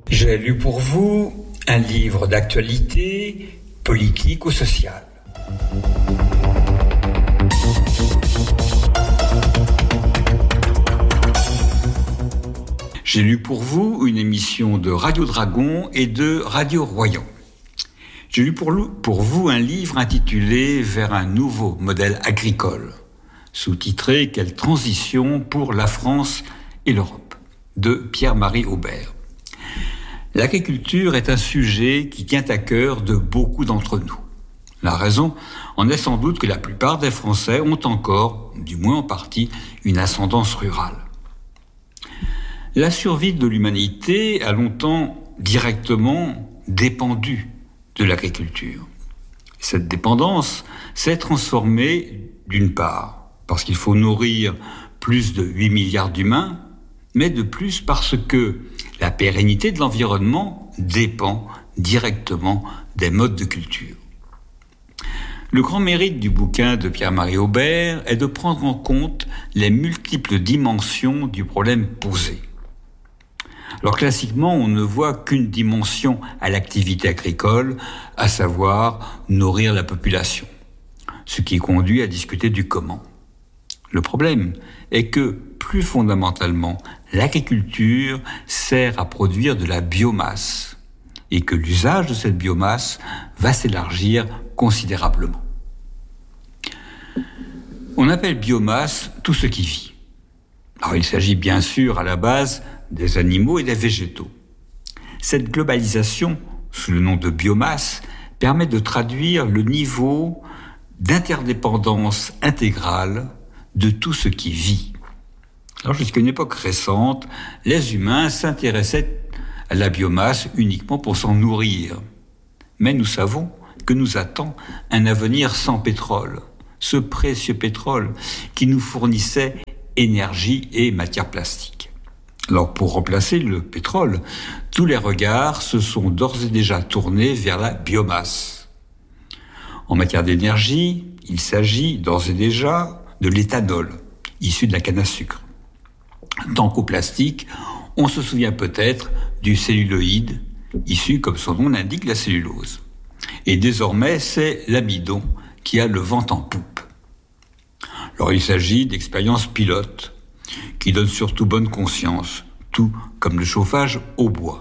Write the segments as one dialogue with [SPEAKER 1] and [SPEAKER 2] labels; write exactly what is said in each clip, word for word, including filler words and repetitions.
[SPEAKER 1] J'ai lu pour vous un livre d'actualité politique ou sociale. J'ai lu pour vous une émission de Radio Dragon et de Radio Royan. J'ai lu pour, pour vous un livre intitulé « Vers un nouveau modèle agricole », sous-titré « Quelle transition pour la France et l'Europe » de Pierre-Marie Aubert. L'agriculture est un sujet qui tient à cœur de beaucoup d'entre nous. La raison en est sans doute que la plupart des Français ont encore, du moins en partie, une ascendance rurale. La survie de l'humanité a longtemps directement dépendu de l'agriculture. Cette dépendance s'est transformée d'une part parce qu'il faut nourrir plus de huit milliards d'humains, mais de plus parce que la pérennité de l'environnement dépend directement des modes de culture. Le grand mérite du bouquin de Pierre-Marie Aubert est de prendre en compte les multiples dimensions du problème posé. Alors classiquement, on ne voit qu'une dimension à l'activité agricole, à savoir nourrir la population, ce qui conduit à discuter du comment. Le problème est que, plus fondamentalement, l'agriculture sert à produire de la biomasse et que l'usage de cette biomasse va s'élargir considérablement. On appelle biomasse tout ce qui vit. Alors il s'agit bien sûr à la base des animaux et des végétaux. Cette globalisation, sous le nom de biomasse, permet de traduire le niveau d'interdépendance intégrale de tout ce qui vit. Alors jusqu'à une époque récente, les humains s'intéressaient à la biomasse uniquement pour s'en nourrir. Mais nous savons que nous attend un avenir sans pétrole, ce précieux pétrole qui nous fournissait énergie et matières plastiques. Alors pour remplacer le pétrole, tous les regards se sont d'ores et déjà tournés vers la biomasse. En matière d'énergie, il s'agit d'ores et déjà de l'éthanol, issu de la canne à sucre. Tant qu'au plastique, on se souvient peut-être du celluloïd, issu, comme son nom l'indique, de la cellulose. Et désormais, c'est l'amidon qui a le vent en poupe. Alors il s'agit d'expériences pilotes, qui donnent surtout bonne conscience, tout comme le chauffage au bois.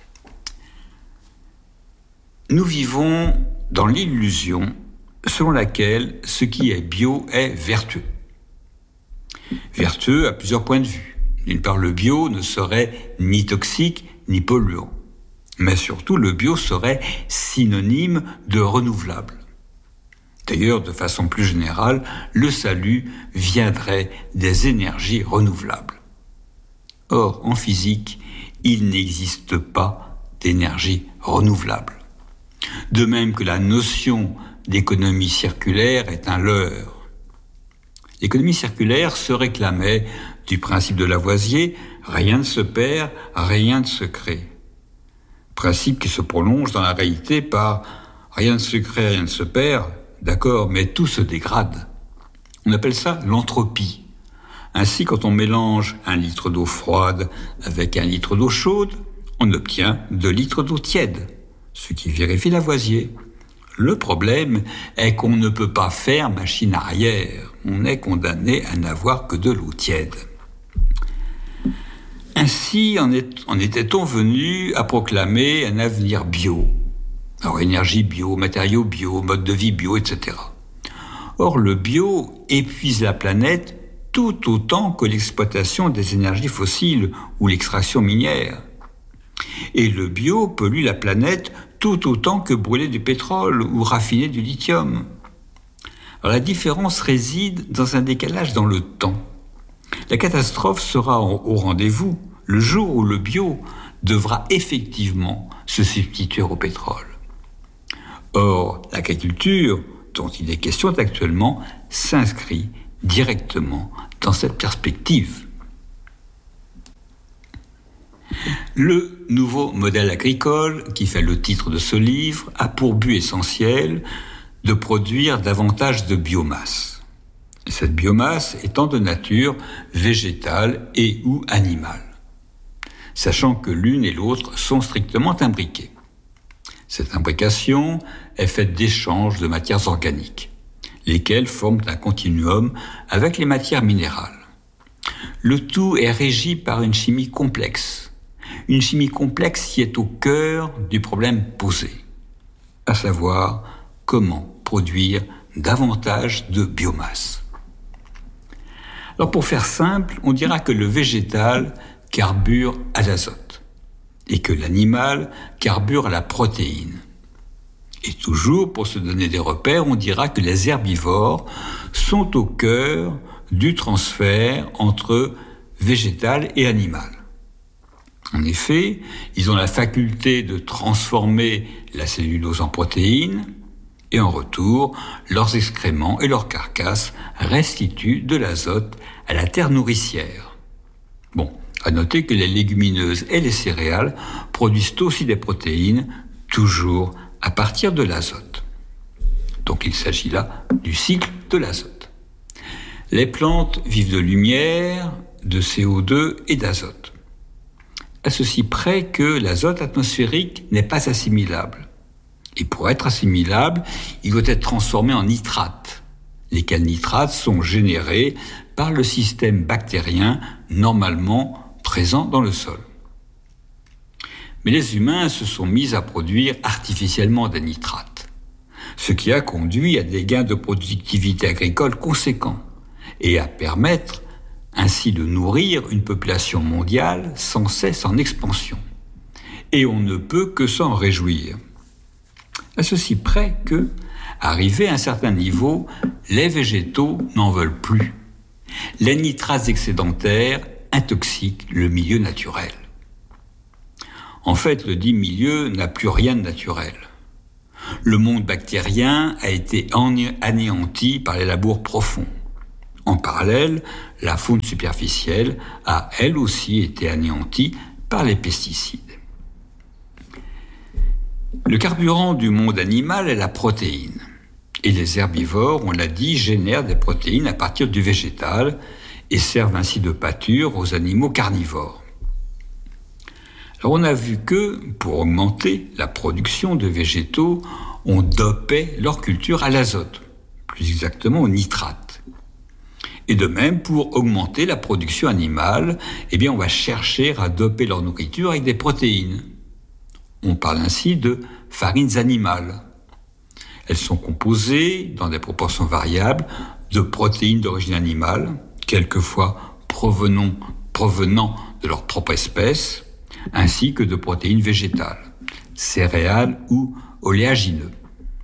[SPEAKER 1] Nous vivons dans l'illusion selon laquelle ce qui est bio est vertueux. Vertueux à plusieurs points de vue. D'une part, le bio ne serait ni toxique ni polluant. Mais surtout, le bio serait synonyme de renouvelable. D'ailleurs, de façon plus générale, le salut viendrait des énergies renouvelables. Or, en physique, il n'existe pas d'énergie renouvelable. De même que la notion d'économie circulaire est un leurre. L'économie circulaire se réclamait du principe de Lavoisier, rien ne se perd, rien ne se crée. Principe qui se prolonge dans la réalité par rien ne se crée, rien ne se perd, d'accord, mais tout se dégrade. On appelle ça l'entropie. Ainsi, quand on mélange un litre d'eau froide avec un litre d'eau chaude, on obtient deux litres d'eau tiède, ce qui vérifie Lavoisier. Le problème est qu'on ne peut pas faire machine arrière. On est condamné à n'avoir que de l'eau tiède. Ainsi en, est, en était-on venu à proclamer un avenir bio. Alors énergie bio, matériaux bio, mode de vie bio, et cetera. Or le bio épuise la planète tout autant que l'exploitation des énergies fossiles ou l'extraction minière. Et le bio pollue la planète tout autant que brûler du pétrole ou raffiner du lithium. Alors la différence réside dans un décalage dans le temps. La catastrophe sera au rendez-vous le jour où le bio devra effectivement se substituer au pétrole. Or, l'agriculture, dont il est question actuellement, s'inscrit directement dans cette perspective. Le nouveau modèle agricole, qui fait le titre de ce livre, a pour but essentiel de produire davantage de biomasse. Cette biomasse étant de nature végétale et ou animale. sachant que l'une et l'autre sont strictement imbriquées. Cette imbrication est faite d'échanges de matières organiques, lesquelles forment un continuum avec les matières minérales. Le tout est régi par une chimie complexe, une chimie complexe qui est au cœur du problème posé, à savoir comment produire davantage de biomasse. Alors pour faire simple, on dira que le végétal carbure à l'azote et que l'animal carbure à la protéine. Et toujours, pour se donner des repères, on dira que les herbivores sont au cœur du transfert entre végétal et animal. En effet, ils ont la faculté de transformer la cellulose en protéines et en retour, leurs excréments et leurs carcasses restituent de l'azote à la terre nourricière. Bon, à noter que les légumineuses et les céréales produisent aussi des protéines, toujours à partir de l'azote. Donc il s'agit là du cycle de l'azote. Les plantes vivent de lumière, de C O deux et d'azote. À ceci près que l'azote atmosphérique n'est pas assimilable. Et pour être assimilable, il doit être transformé en nitrates, lesquels nitrates sont générés par le système bactérien normalement présent dans le sol. Mais les humains se sont mis à produire artificiellement des nitrates, ce qui a conduit à des gains de productivité agricole conséquents et à permettre ainsi de nourrir une population mondiale sans cesse en expansion. Et on ne peut que s'en réjouir. À ceci près que, arrivé à un certain niveau, les végétaux n'en veulent plus. Les nitrates excédentaires intoxiquent le milieu naturel. En fait, le dit milieu n'a plus rien de naturel. Le monde bactérien a été anéanti par les labours profonds. En parallèle, la faune superficielle a elle aussi été anéantie par les pesticides. Le carburant du monde animal est la protéine. Et les herbivores, on l'a dit, génèrent des protéines à partir du végétal et servent ainsi de pâture aux animaux carnivores. Alors on a vu que, pour augmenter la production de végétaux, on dopait leur culture à l'azote, plus exactement au nitrate. Et de même, pour augmenter la production animale, eh bien on va chercher à doper leur nourriture avec des protéines. On parle ainsi de farines animales. Elles sont composées, dans des proportions variables, de protéines d'origine animale, quelquefois provenant, provenant de leur propre espèce, ainsi que de protéines végétales, céréales ou oléagineux.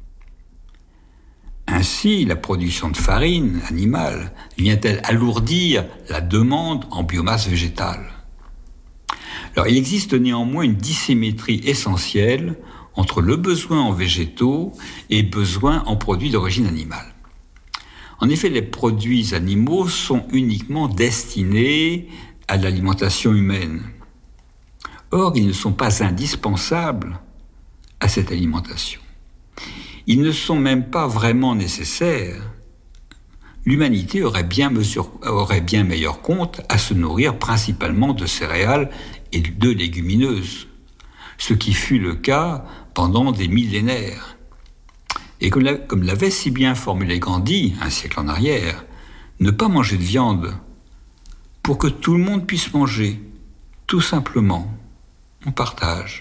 [SPEAKER 1] Ainsi, la production de farine animale vient-elle alourdir la demande en biomasse végétale. Alors, il existe néanmoins une dissymétrie essentielle entre le besoin en végétaux et besoin en produits d'origine animale. En effet, les produits animaux sont uniquement destinés à l'alimentation humaine. Or, ils ne sont pas indispensables à cette alimentation. Ils ne sont même pas vraiment nécessaires. L'humanité aurait bien, mesure, aurait bien meilleur compte à se nourrir principalement de céréales et de légumineuses, ce qui fut le cas pendant des millénaires. Et comme, la, comme l'avait si bien formulé Gandhi, un siècle en arrière, ne pas manger de viande pour que tout le monde puisse manger, tout simplement, on partage.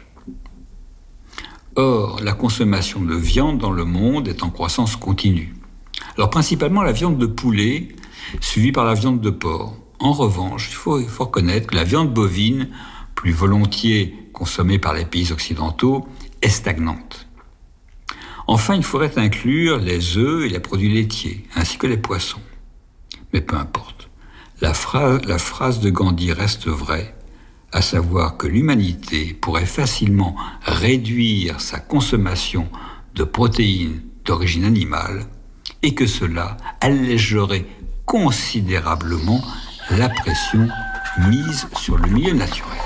[SPEAKER 1] Or, la consommation de viande dans le monde est en croissance continue. Alors principalement la viande de poulet, suivie par la viande de porc. En revanche, il faut, il faut reconnaître que la viande bovine, plus volontiers consommée par les pays occidentaux, est stagnante. Enfin, il faudrait inclure les œufs et les produits laitiers, ainsi que les poissons. Mais peu importe, la phrase, la phrase de Gandhi reste vraie, à savoir que l'humanité pourrait facilement réduire sa consommation de protéines d'origine animale et que cela allégerait considérablement la pression mise sur le milieu naturel.